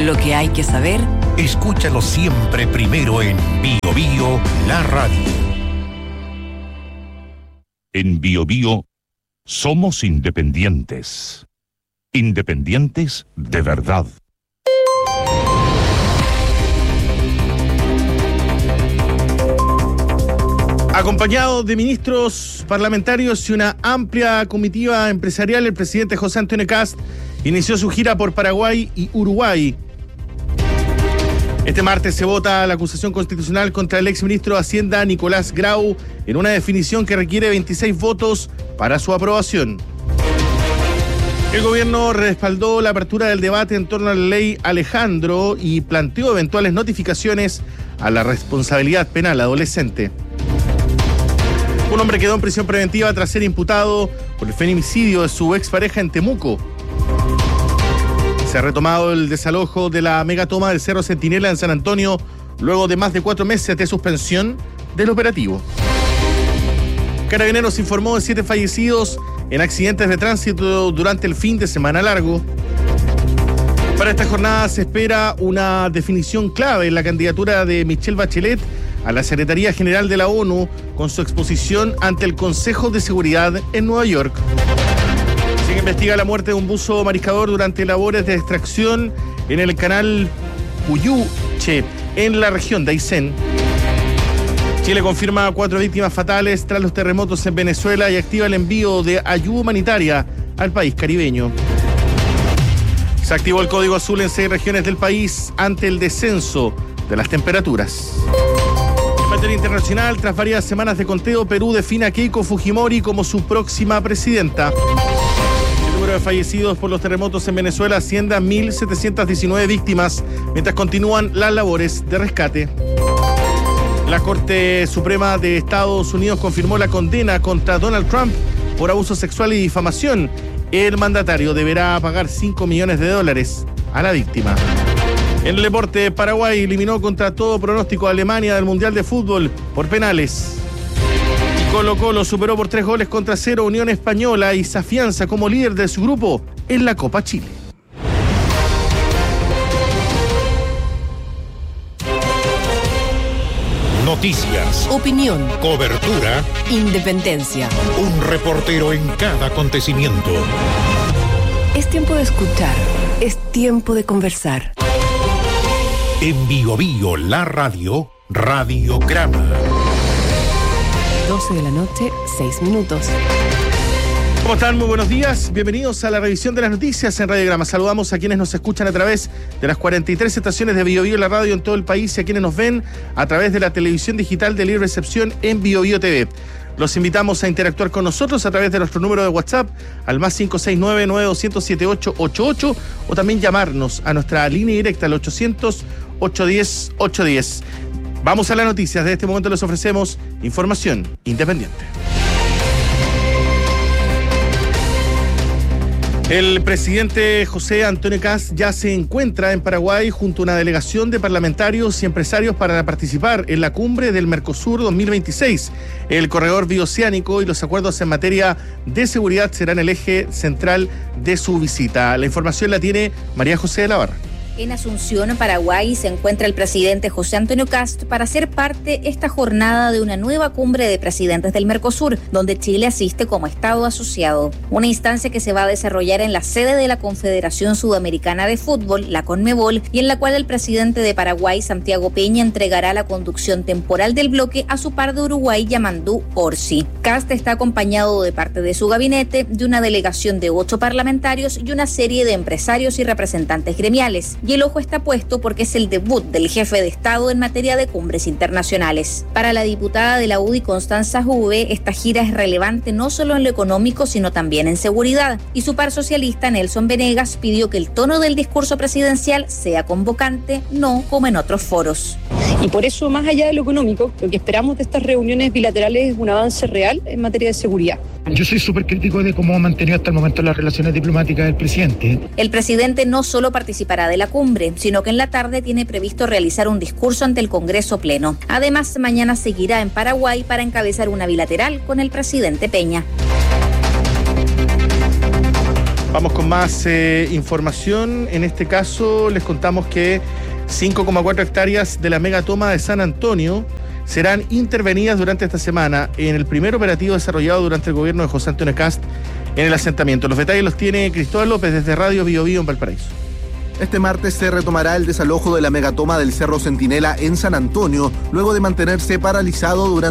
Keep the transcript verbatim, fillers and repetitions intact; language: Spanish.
Lo que hay que saber, escúchalo siempre primero en Bio Bio, la radio. En Bio Bio somos independientes. Independientes de verdad. Acompañado de ministros parlamentarios y una amplia comitiva empresarial, el presidente José Antonio Kast inició su gira por Paraguay y Uruguay. Este martes se vota la acusación constitucional contra el exministro de Hacienda Nicolás Grau en una definición que requiere veintiséis votos para su aprobación. El gobierno respaldó la apertura del debate en torno a la ley Alejandro y planteó eventuales notificaciones a la responsabilidad penal adolescente. Un hombre quedó en prisión preventiva tras ser imputado por el feminicidio de su expareja en Temuco. Se ha retomado el desalojo de la megatoma del Cerro Centinela en San Antonio luego de más de cuatro meses de suspensión del operativo. Carabineros informó de siete fallecidos en accidentes de tránsito durante el fin de semana largo. Para esta jornada se espera una definición clave en la candidatura de Michelle Bachelet a la Secretaría General de la ONU con su exposición ante el Consejo de Seguridad en Nueva York. Se investiga la muerte de un buzo mariscador durante labores de extracción en el canal Puyuche, en la región de Aysén. Chile confirma cuatro víctimas fatales tras los terremotos en Venezuela y activa el envío de ayuda humanitaria al país caribeño. Se activó el código azul en seis regiones del país ante el descenso de las temperaturas. En materia internacional, tras varias semanas de conteo, Perú define a Keiko Fujimori como su próxima presidenta. El número de fallecidos por los terremotos en Venezuela asciende a mil setecientas diecinueve víctimas, mientras continúan las labores de rescate. La Corte Suprema de Estados Unidos confirmó la condena contra Donald Trump por abuso sexual y difamación. El mandatario deberá pagar cinco millones de dólares a la víctima. En el deporte, Paraguay eliminó contra todo pronóstico a Alemania del Mundial de Fútbol por penales. Colo Colo superó por tres goles contra cero Unión Española y se afianza como líder de su grupo en la Copa Chile. Noticias, opinión, cobertura, independencia. un reportero en cada acontecimiento. Es tiempo de escuchar, es tiempo de conversar. En Bio Bio, la radio, Radiograma. doce de la noche, seis minutos. ¿Cómo están? Muy buenos días. Bienvenidos a la revisión de las noticias en Radiograma. Saludamos a quienes nos escuchan a través de las cuarenta y tres estaciones de Bio Bio la radio en todo el país y a quienes nos ven a través de la televisión digital de Libre Recepción en Bio Bio T V. Los invitamos a interactuar con nosotros a través de nuestro número de WhatsApp al más cinco seis nueve, nueve dos cero siete ocho ocho ocho o también llamarnos a nuestra línea directa al ochocientos, ochocientos diez, ochocientos diez. Vamos a las noticias. De este momento les ofrecemos información independiente. El presidente José Antonio Kast ya se encuentra en Paraguay junto a una delegación de parlamentarios y empresarios para participar en la cumbre del Mercosur dos mil veintiséis. El corredor bioceánico y los acuerdos en materia de seguridad serán el eje central de su visita. La información la tiene María José de la Barra. En Asunción, Paraguay, se encuentra el presidente José Antonio Kast para ser parte esta jornada de una nueva cumbre de presidentes del Mercosur, donde Chile asiste como Estado asociado. Una instancia que se va a desarrollar en la sede de la Confederación Sudamericana de Fútbol, la CONMEBOL, y en la cual el presidente de Paraguay, Santiago Peña, entregará la conducción temporal del bloque a su par de Uruguay, Yamandú Orsi. Kast está acompañado de parte de su gabinete, de una delegación de ocho parlamentarios y una serie de empresarios y representantes gremiales. Y el ojo está puesto porque es el debut del jefe de Estado en materia de cumbres internacionales. Para la diputada de la U D I, Constanza Juve, esta gira es relevante no solo en lo económico, sino también en seguridad. Y su par socialista, Nelson Venegas, pidió que el tono del discurso presidencial sea convocante, no como en otros foros. Y por eso, más allá de lo económico, lo que esperamos de estas reuniones bilaterales es un avance real en materia de seguridad. Yo soy súper crítico de cómo ha mantenido hasta el momento las relaciones diplomáticas del presidente. El presidente no solo participará de la cumbre, sino que en la tarde tiene previsto realizar un discurso ante el Congreso Pleno. Además, mañana seguirá en Paraguay para encabezar una bilateral con el presidente Peña. Vamos con más eh, información. En este caso les contamos que cinco coma cuatro hectáreas de la megatoma de San Antonio serán intervenidas durante esta semana en el primer operativo desarrollado durante el gobierno de José Antonio Kast en el asentamiento. Los detalles los tiene Cristóbal López desde Radio Bio Bio en Valparaíso. Este martes se retomará el desalojo de la megatoma del Cerro Centinela en San Antonio, luego de mantenerse paralizado durante